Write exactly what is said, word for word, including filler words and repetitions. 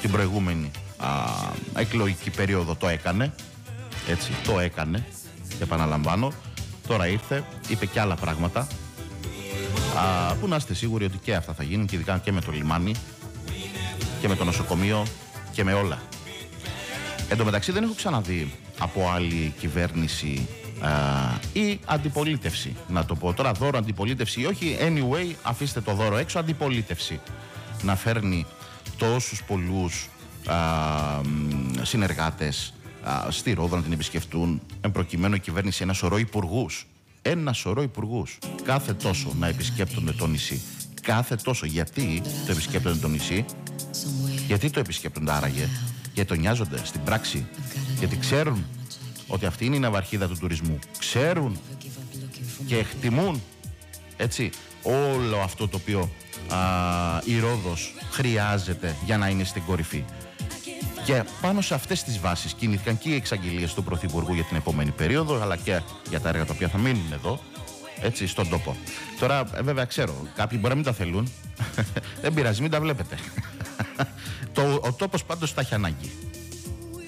την προηγούμενη α, εκλογική περίοδο το έκανε. Έτσι, το έκανε. Και επαναλαμβάνω, τώρα ήρθε, είπε και άλλα πράγματα. Α, που να είστε σίγουροι ότι και αυτά θα γίνουν, και ειδικά και με το λιμάνι και με το νοσοκομείο και με όλα. Εν τω μεταξύ δεν έχω ξαναδεί από άλλη κυβέρνηση α, ή αντιπολίτευση, να το πω τώρα, δώρο, αντιπολίτευση ή όχι, anyway, αφήστε το δώρο έξω, αντιπολίτευση να φέρνει τόσους πολλούς α, συνεργάτες α, στη Ρόδο να την επισκεφτούν, εν προκειμένου η κυβέρνηση ένα σωρό υπουργούς, ένα σωρό υπουργούς κάθε τόσο να επισκέπτονται το νησί. Κάθε τόσο. Γιατί το επισκέπτονται το νησί, γιατί το επισκέπτονται άραγε, γιατί το νοιάζονται στην πράξη, γιατί ξέρουν ότι αυτή είναι η ναυαρχίδα του τουρισμού. Ξέρουν και εκτιμούν, έτσι, όλο αυτό το οποίο α, η Ρόδος χρειάζεται για να είναι στην κορυφή. Και πάνω σε αυτές τις βάσεις κινήθηκαν και οι εξαγγελίες του Πρωθυπουργού για την επόμενη περίοδο, αλλά και για τα έργα τα οποία θα μείνουν εδώ, έτσι, στον τόπο. Τώρα, βέβαια, ξέρω, κάποιοι μπορεί να μην τα θέλουν. Δεν πειράζει, μην τα βλέπετε. το, ο τόπος πάντως τα έχει ανάγκη.